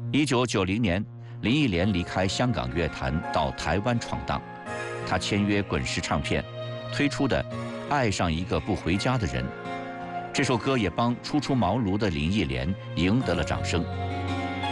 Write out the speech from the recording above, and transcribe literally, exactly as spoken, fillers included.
一九九零年，林忆莲离开香港乐坛，到台湾闯荡。她签约滚石唱片，推出的《爱上一个不回家的人》这首歌也帮初出茅庐的林忆莲赢得了掌声。